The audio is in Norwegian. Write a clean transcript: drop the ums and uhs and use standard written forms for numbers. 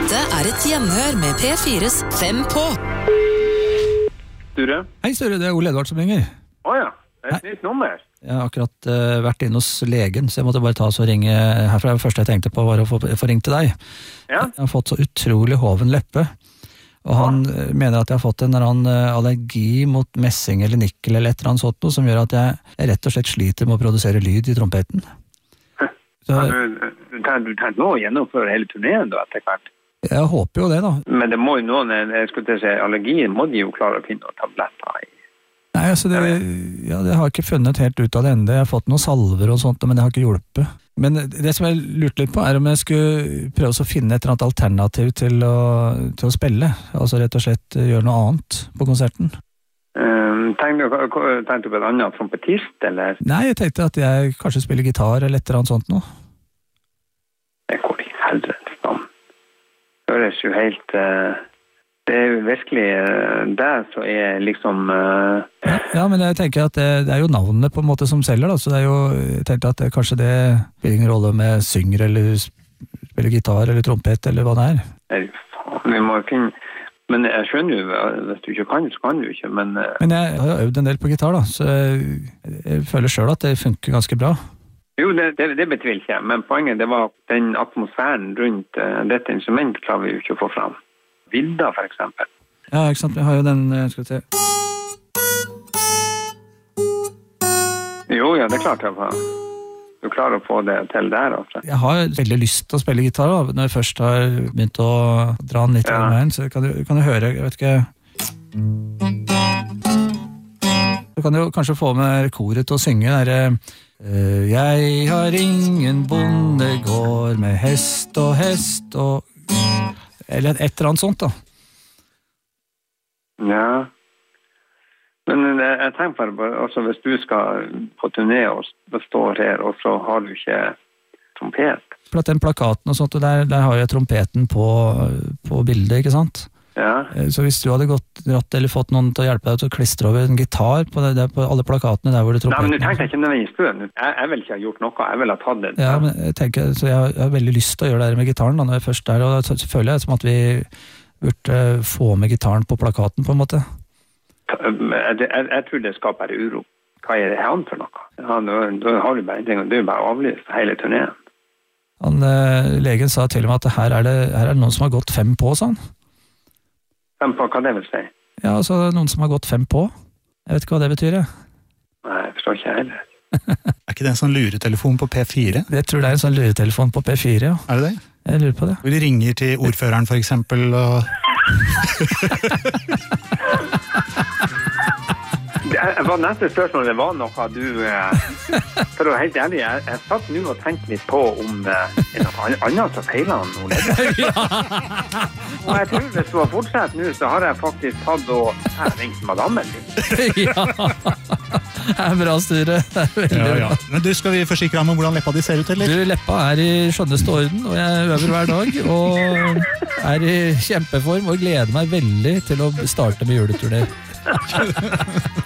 Dette et gjenhør med P4s 5 på. Sture? Hei Sture, det Ole Edvard som ringer. Åja, et nytt nummer. Jeg har akkurat vært inne hos legen, så jeg måtte bare ta oss og ringe herfra. Det første jeg tenkte på var å få ringe til deg. Ja. Jeg har fått så utrolig hoven leppe, og han mener at jeg har fått en eller annen allergi mot messing eller nikkel eller et eller annet sånt, som gjør at jeg rett og slett sliter med å produsere lyd i trompeten. Så, Du tenker nå å gjennomføre hele turneen da, etter hvert? jeg håper jo det da. Men det må jo noen, jeg skulle til å si, allergien må de jo klare å finne noen tabletter i. Nei, altså det har jeg ikke funnet helt ut av det enda. Jeg har fått noen salver og sånt, men det har ikke hjulpet. Men det som jeg lurte litt på om jeg skulle prøve å finne et eller annet alternativ til å spille. Altså rett og slett gjøre noe annet på konserten. Tenkte du på et annet trompetist, eller? Nei, jeg tenkte at jeg kanskje spiller gitar eller et eller annet sånt nå. Det går i helvete, da. Høres jo helt... Det jo virkelig det som liksom... Ja, men jeg tenker at det jo navnet på en måte som selger, da, så det jo, jeg tenkte at kanskje det spiller ingen rolle om jeg synger eller spiller gitar eller trompet eller hva det Nei, faen, vi må finne... Men jeg skjønner jo, hvis du ikke kan, så kan du ikke, men... Men jeg har jo øvd en del på gitar da, så jeg føler selv at det funker ganske bra. Jo, det betviler ikke, men poenget det var den atmosfæren rundt dette instrument klarer vi jo ikke å få fram. Vilda, for eksempel. Ja, ikke sant, jeg har jo den, skal vi se. Jo, ja, det er klart jeg har. Du klarer å få det til der, altså. Jeg har veldig lyst til å spille gitar da, når jeg først har begynt å dra den litt av veien, så kan du høre, jeg vet ikke... Du kan jo kanskje få med koret til å synge der... Jeg har ingen bondegård med hest og eller et eller annet sånt da. Ja. Men jeg tenker bare, også hvis du skal på turné og står her, og så har du ikke trompet. For at den plakaten og sånt, der har jeg trompeten på bildet, ikke sant? Ja. Så hvis du hadde dratt eller fått noen til å hjelpe deg til å klistre over en gitar på alle plakatene der hvor det trompeten... Nei, men du tenkte ikke nødvendigvis på det. Jeg vil ikke ha gjort noe, jeg vil ha tatt det. Ja, men jeg tenker, så jeg har veldig lyst til å gjøre det med gitaren da, når jeg først der, og så føler jeg som at vi burde få med gitaren på plakaten på en måte. Jeg tror det skaper uro. Hva det han for noe? Ja, da har du bare en ting, og du bare avlyst hele turneen. Legen sa til og med at her er det noen som har gått 5 på, sa han. 5 på, hva det vil si? Ja, altså noen som har gått 5 på. Jeg vet ikke hva det betyr, jeg. Nei, jeg forstår ikke heller. Ikke det en sånn luretelefon på P4? Jeg tror det en sånn luretelefon på P4, ja. Er det det? Jeg lurer på det. Hvor de ringer til ordføreren, for eksempel, og... Neste spørsmål, det var noe du... For å være helt ærlig, jeg satt nå og tenkte litt på om noe annet som feiler han nå. Og jeg tror hvis du har fortsatt nå, så har jeg faktisk tatt og ringt madammen din. Ja, det bra, Sture. Det veldig bra. Men du, skal vi forsikre ham om hvordan leppa de ser ut, eller? Du, leppa i skjønneste orden, og jeg øver hver dag, og i kjempeform, og gleder meg veldig til å starte med juleturné.